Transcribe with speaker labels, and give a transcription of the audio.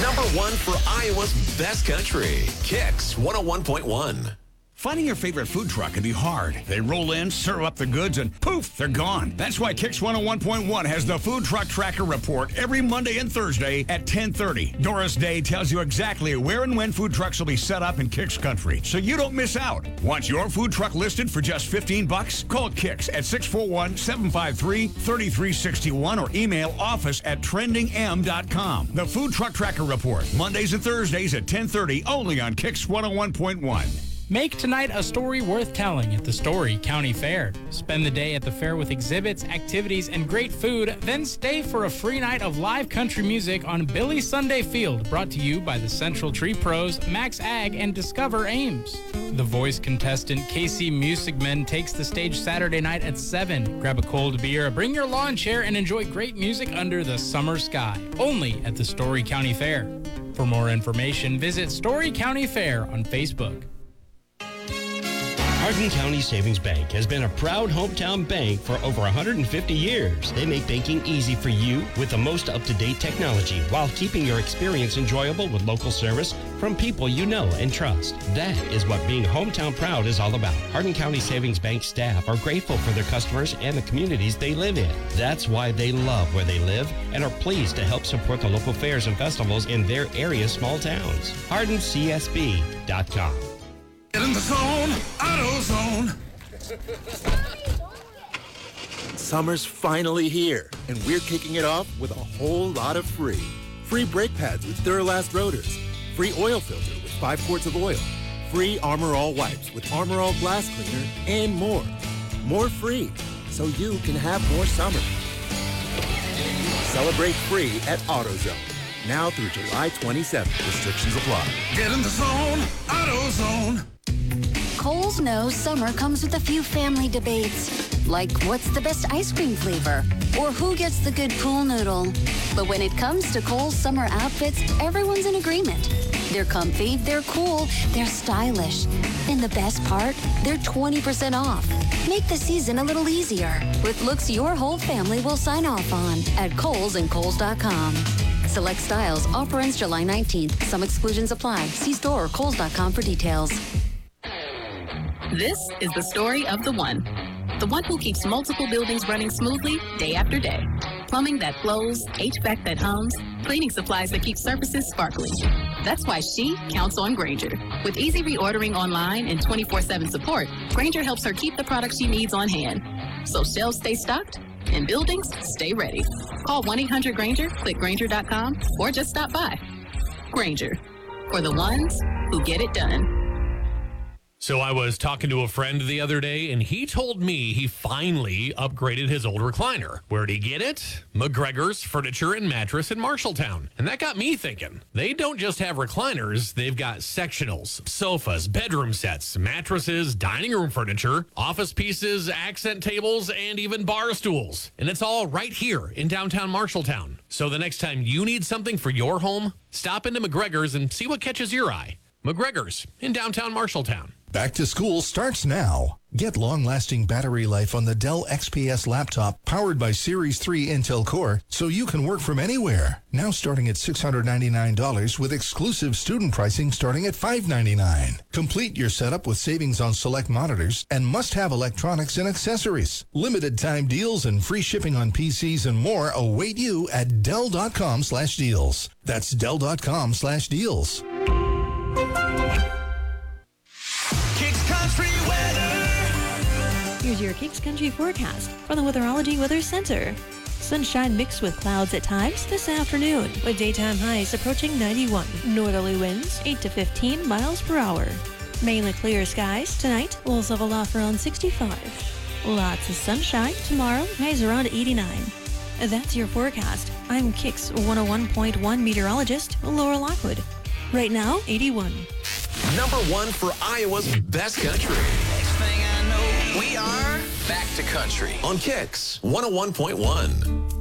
Speaker 1: Number one for Iowa's best country. Kicks 101.1.
Speaker 2: Finding your favorite food truck can be hard. They roll in, serve up the goods, and poof, they're gone. That's why Kix 101.1 has the Food Truck Tracker Report every Monday and Thursday at 10:30. Doris Day tells you exactly where and when food trucks will be set up in Kix country, so you don't miss out. Want your food truck listed for just $15? Call Kix at 641-753-3361 or email office@trendingm.com. The Food Truck Tracker Report, Mondays and Thursdays at 10:30, only on Kix 101.1.
Speaker 3: Make tonight a story worth telling at the Story County Fair. Spend the day at the fair with exhibits, activities, and great food, then stay for a free night of live country music on Billy Sunday Field, brought to you by the Central Tree Pros, Max Ag, and Discover Ames. The Voice contestant Casey Musicman takes the stage Saturday night at 7. Grab a cold beer, bring your lawn chair, and enjoy great music under the summer sky, only at the Story County Fair. For more information, visit Story County Fair on Facebook.
Speaker 4: Hardin County Savings Bank has been a proud hometown bank for over 150 years. They make banking easy for you with the most up-to-date technology while keeping your experience enjoyable with local service from people you know and trust. That is what being hometown proud is all about. Hardin County Savings Bank staff are grateful for their customers and the communities they live in. That's why they love where they live and are pleased to help support the local fairs and festivals in their area's small towns. HardinCSB.com.
Speaker 5: Get in the zone, AutoZone.
Speaker 6: Summer's finally here, and we're kicking it off with a whole lot of free. Free brake pads with Duralast rotors. Free oil filter with 5 quarts of oil. Free Armor All wipes with Armor All glass cleaner, and more. More free, so you can have more summer. Celebrate free at AutoZone. Now through July 27th. Restrictions apply.
Speaker 5: Get in the zone, AutoZone.
Speaker 7: Kohl's knows summer comes with a few family debates, like what's the best ice cream flavor, or who gets the good pool noodle. But when it comes to Kohl's summer outfits, everyone's in agreement. They're comfy, they're cool, they're stylish. And the best part, they're 20% off. Make the season a little easier with looks your whole family will sign off on at Kohl's and Kohls.com. Select styles. Offer ends July 19th. Some exclusions apply. See store or Kohls.com for details.
Speaker 8: This is the story of the one who keeps multiple buildings running smoothly day after day. Plumbing that flows, HVAC that hums, cleaning supplies that keep surfaces sparkling. That's why she counts on Grainger. With easy reordering online and 24/7 support, Grainger helps her keep the products she needs on hand. So shelves stay stocked and buildings stay ready. Call 1-800-GRAINGER, click Grainger.com, or just stop by. Grainger, for the ones who get it done.
Speaker 9: So I was talking to a friend the other day, and he told me he finally upgraded his old recliner. Where'd he get it? McGregor's Furniture and Mattress in Marshalltown. And that got me thinking. They don't just have recliners, they've got sectionals, sofas, bedroom sets, mattresses, dining room furniture, office pieces, accent tables, and even bar stools. And it's all right here in downtown Marshalltown. So the next time you need something for your home, stop into McGregor's and see what catches your eye. McGregor's in downtown Marshalltown.
Speaker 10: Back to school starts now. Get long-lasting battery life on the Dell XPS laptop powered by Series 3 Intel Core so you can work from anywhere. Now starting at $699 with exclusive student pricing starting at $599. Complete your setup with savings on select monitors and must-have electronics and accessories. Limited time deals and free shipping on PCs and more await you at Dell.com/deals. That's Dell.com/deals.
Speaker 11: Here's your Kicks Country forecast from the Weatherology Weather Center. Sunshine mixed with clouds at times this afternoon, with daytime highs approaching 91. Northerly winds 8 to 15 miles per hour. Mainly clear skies tonight, lows level off around 65. Lots of sunshine tomorrow, highs around 89. That's your forecast. I'm Kicks 101.1 meteorologist Laura Lockwood. Right now, 81.
Speaker 1: Number one for Iowa's best country.
Speaker 12: Next thing I know, we are back to country
Speaker 1: on Kicks 101.1.